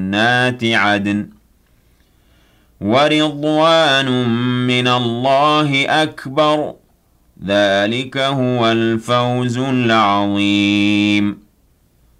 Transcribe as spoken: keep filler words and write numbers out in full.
جنات عدن ورضوان من الله أكبر ذلك هو الفوز العظيم.